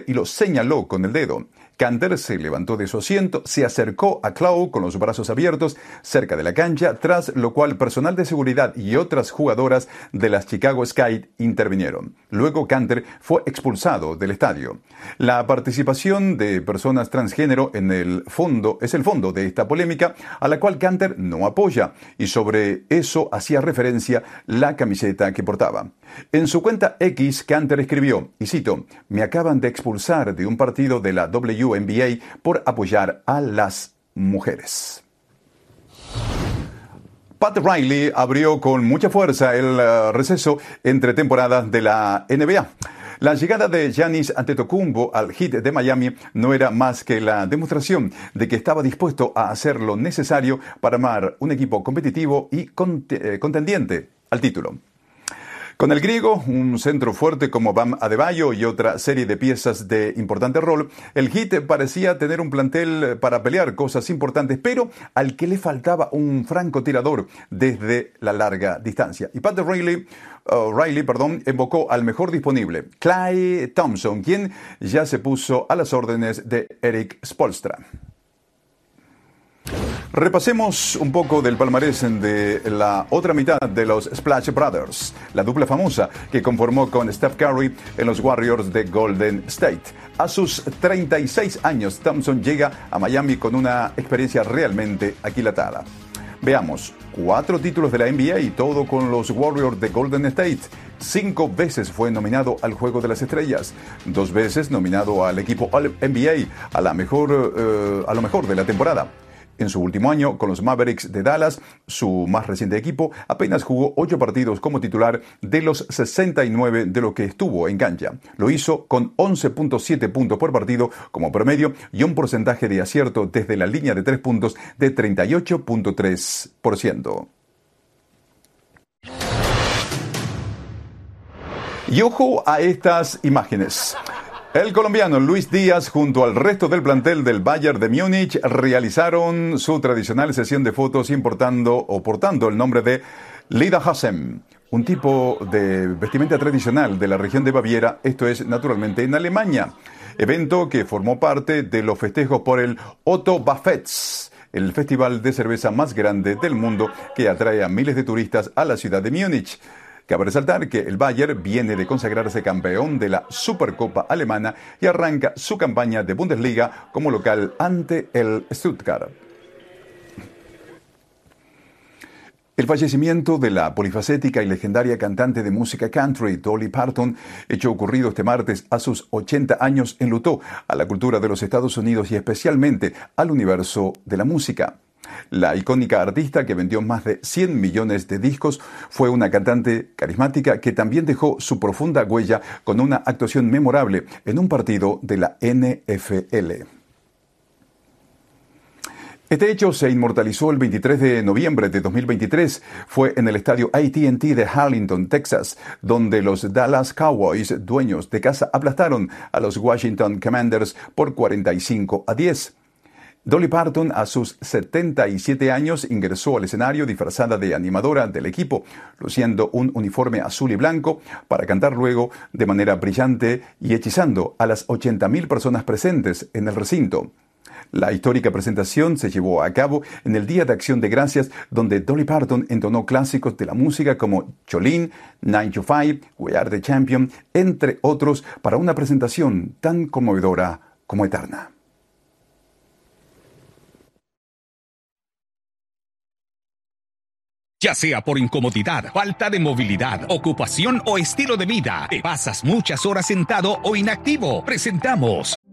y lo señaló con el dedo. Canter se levantó de su asiento, se acercó a Clough con los brazos abiertos cerca de la cancha, tras lo cual personal de seguridad y otras jugadoras de las Chicago Sky intervinieron. Luego Canter fue expulsado del estadio. La participación de personas transgénero es el fondo de esta polémica, a la cual Canter no apoya, y sobre eso hacía referencia la camiseta que portaba. En su cuenta X, Canter escribió, y cito: "Me acaban de expulsar de un partido de la WNBA por apoyar a las mujeres". Pat Riley abrió con mucha fuerza el receso entre temporadas de la NBA. La llegada de Giannis Antetokounmpo al Heat de Miami no era más que la demostración de que estaba dispuesto a hacer lo necesario para armar un equipo competitivo y contendiente al título. Con el griego, un centro fuerte como Bam Adebayo y otra serie de piezas de importante rol, el Heat parecía tener un plantel para pelear cosas importantes, pero al que le faltaba un francotirador desde la larga distancia. Y Pat Riley invocó al mejor disponible, Klay Thompson, quien ya se puso a las órdenes de Erik Spoelstra. Repasemos un poco del palmarés de la otra mitad de los Splash Brothers, la dupla famosa que conformó con Steph Curry en los Warriors de Golden State. A sus 36 años, Thompson llega a Miami con una experiencia realmente aquilatada. Veamos, 4 títulos de la NBA y todo con los Warriors de Golden State. 5 veces fue nominado al Juego de las Estrellas, 2 veces nominado al equipo All-NBA, a lo mejor de la temporada. En su último año con los Mavericks de Dallas, su más reciente equipo, apenas jugó 8 partidos como titular de los 69 de lo que estuvo en cancha. Lo hizo con 11.7 puntos por partido como promedio y un porcentaje de acierto desde la línea de 3 puntos de 38.3%. Y ojo a estas imágenes. El colombiano Luis Díaz junto al resto del plantel del Bayern de Múnich realizaron su tradicional sesión de fotos portando el nombre de Lederhosen, un tipo de vestimenta tradicional de la región de Baviera, esto es naturalmente en Alemania, evento que formó parte de los festejos por el Oktoberfest, el festival de cerveza más grande del mundo que atrae a miles de turistas a la ciudad de Múnich. Cabe resaltar que el Bayern viene de consagrarse campeón de la Supercopa alemana y arranca su campaña de Bundesliga como local ante el Stuttgart. El fallecimiento de la polifacética y legendaria cantante de música country Dolly Parton, hecho ocurrido este martes a sus 80 años, enlutó a la cultura de los Estados Unidos y especialmente al universo de la música. La icónica artista, que vendió más de 100 millones de discos, fue una cantante carismática que también dejó su profunda huella con una actuación memorable en un partido de la NFL. Este hecho se inmortalizó el 23 de noviembre de 2023. Fue en el estadio AT&T de Arlington, Texas, donde los Dallas Cowboys, dueños de casa, aplastaron a los Washington Commanders por 45-10. Dolly Parton, a sus 77 años, ingresó al escenario disfrazada de animadora del equipo, luciendo un uniforme azul y blanco, para cantar luego de manera brillante y hechizando a las 80.000 personas presentes en el recinto. La histórica presentación se llevó a cabo en el Día de Acción de Gracias, donde Dolly Parton entonó clásicos de la música como Jolene, 9 to 5, We Are the Champion, entre otros, para una presentación tan conmovedora como eterna. Ya sea por incomodidad, falta de movilidad, ocupación o estilo de vida, te pasas muchas horas sentado o inactivo. Presentamos